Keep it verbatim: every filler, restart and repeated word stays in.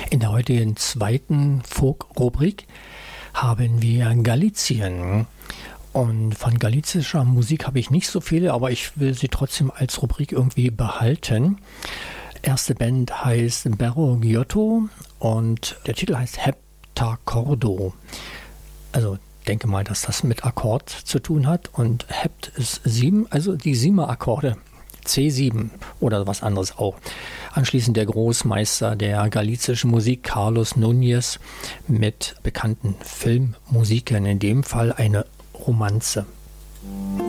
In der heutigen zweiten Folk-Rubrik haben wir Galizien. Und von galizischer Musik habe ich nicht so viele, aber ich will sie trotzdem als Rubrik irgendwie behalten. Erste Band heißt Berro Giotto und der Titel heißt Heptacordo. Also denke mal, dass das mit Akkord zu tun hat. Und Hept ist sieben, also die siebener Akkorde. C sieben oder was anderes auch. Anschließend der Großmeister der galizischen Musik, Carlos Núñez, mit bekannten Filmmusiken, in dem Fall eine Romanze.